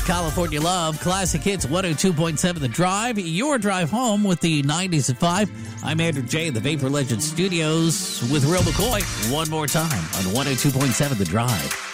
California Love, Classic Hits 102.7 The Drive, your drive home with the 90s at 5. I'm Andrew J. in the Vapor Legend Studios with Real McCoy one more time on 102.7 The Drive.